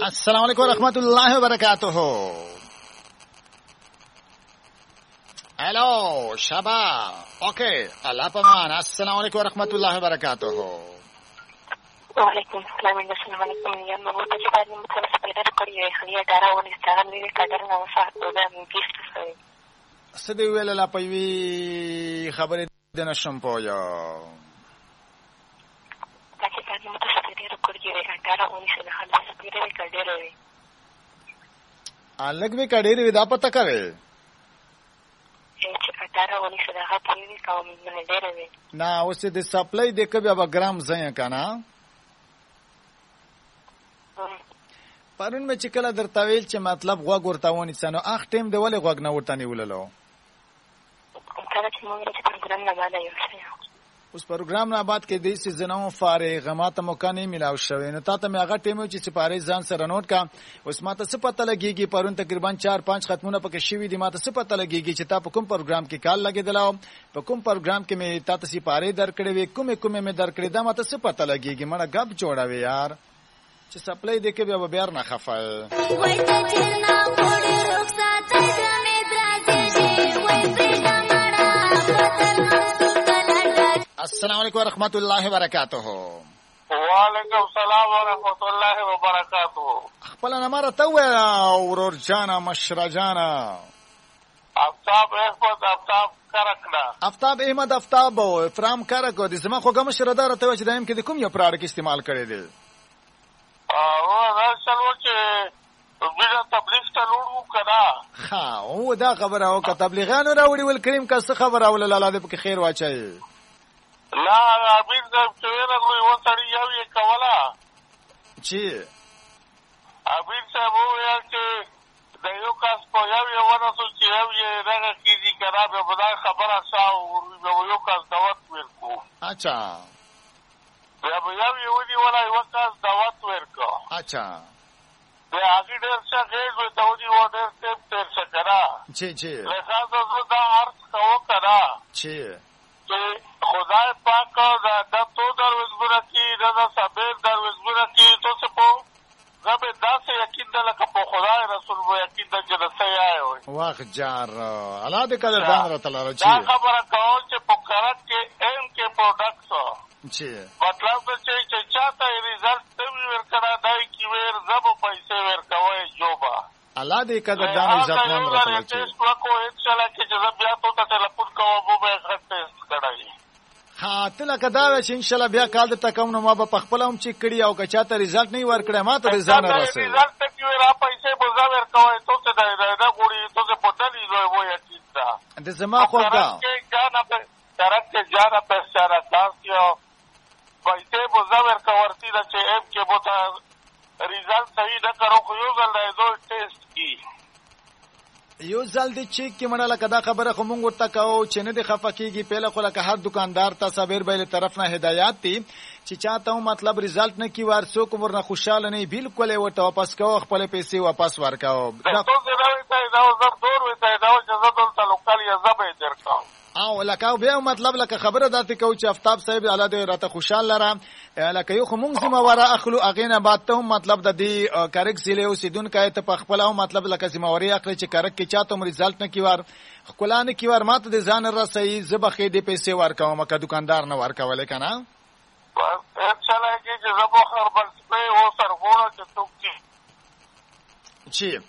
السلام علیکم ورحمۃ اللہ وبرکاتہ. الو شبا اوکے الله پامان. السلام علیکم ورحمۃ اللہ وبرکاتہ. وعلیکم السلام. السلام علیکم. یا موږ چې باندې مخه پیدا کړی وي خلیه دراونه ستاره دې کډر نو فاطمه د کیسه سره سدی ویل لا پوي خبره د نشم پویا چې باندې مخه پیدا کړی وي دراونه ستاره خلاص پیدا کډر وي الګ به کډر وي دا پته کوي چې دراونه ستاره پیدا کوم نه ډیر وي نه اوس د سپلای د کبه به ګرام زین کنه پرون مې چې کله درته ویل چې مطلب غوږ ورته ونیسه نو اخ ټیم دی ولې غوږ نه ورته نیوللو کله چې موږ چې پروګرام نه باندې یو اوس پروګرام نه بعد کې د سيزونو فارغ ماته موقع نه ملاو شوې نو تاسو مې هغه ټیم چې سپاره ځان سره نوٹ کا اوس ماته څه پته لګيږي پرون تقریبا 4-5 ختمونه پکې شوي دي ماته څه پته لګيږي چې تاسو کوم پروګرام کې کال لګیدلاو په کوم پروګرام کې مې تاسو سپاره درکړې وي کومه مې درکړې دا ماته څه پته لګيږي مړه غب جوړاوي یار چې سپلای دې کې به بیا نه خفای وای ته چرنا پوره رخصت دې مې درځي وای پرېدا مړه السلام علیکم ورحمۃ اللہ وبرکاتہ. وعلیکم السلام ورحمۃ اللہ وبرکاتہ. خپل نمبر ته و ورور جانا مشر جانا آفتاب احمد آفتاب کرکنا آفتاب احمد آفتاب فرام کرکو د زما خو ګم شردار ته چې دایم کې د کوم یو پروډکټ استعمال کړی دی او دا څلور چې بیا تبلیغ ته لوړو کړه ها او دا خبره او که تبلیغانو راوړي ول کریم کا څه خبره ول الله دې په خیر واچي لا امیر صاحب چې راغلی و سړی یو یې کوله چې امیر صاحب وویل چې د یو کس په یو یې ونسو چې یو یې دغه کېږي که نه بیا به دا خبره ښه بیا به یو کس دعوت ورکړو اچھا بیا به یو یې ونیوله یوه کس دعوت ورکړه اچھا بیا هغې ډېر ښه غېږ ورته ونیوه ډېر ټیم تېر شه که نه چې لحاظه زه دا عرض کوه که نه چې خدای پاک دا تو دروازونه کې دا د صابر دروازونه کې تو څه په زه به داسې یقین ده لکه په خدای رسول به یقین ده چې د صحیح وي واخ جار الله دې قدر دان راته لاره دا خبره کوم چې په کرک کې ایم کې پروډکټس چې مطلب دا چې چاته ریزلټ نه وي ورکړی دی کې ویر زه به پیسې ورکوی جوبه الله دې قدر دان عزتمن راته لاره ټیسټ وکړو انشاءالله کې چې زه بیا تو ته ټلیفون کوم به یې ښه ټیسټ کړی ها ته لکه دا و چې ان شاء الله بیا کال د تکوم نو ما به خپل هم چیک کړی او که چاته رزلټ نه ورکړی ما ته رضا نه راسي رزلټ کې را پیسې به زه ورکوي ته څه دا غوړي ته څه پټلی وای یقین دا د زما خو دا جانا په طرف کې جانا په سره تاسو پیسې به زه ورکورتي دا چې اپ کې به تا رزلټ صحیح نه کړو خو یو ځل دا ټیسټ کی یو ځل دی چیک کې منه لکه دا خبره خو مونږ ورته کوو چې نه دی خفه کېږي پهله خو لکه هر دکاندار ته صابر بایله طرف نه هدایات دي چې چاته هم مطلب رزلټ نه کی وار څوک ورنه خوشاله نه بالکل یې ورته واپس کوو خپل پیسې واپس ورکاو دا څه راوي ته دا زر دور وي ته دا چې زه دلته لوکل یا زبې درکاو او لکه بیا مطلب لکه خبره داتې کو چې آفتاب صاحب الله دې راته خوشاله لره لکه یو خو مونږ زما ورا اخلو اغینه بعد ته مطلب د دې کرک سیله او سیدون کای ته په خپل او مطلب لکه زمواري اخلي چې کرک کې چاته مر رزلټ نه کیوار خپلانه کیوار ماته د ځان راسي زبخې دې پیسې ورکاو مکه دکاندار نه ورکاول کنه ان شاء الله کې زبو خربل په او سرغونه چې څوک چی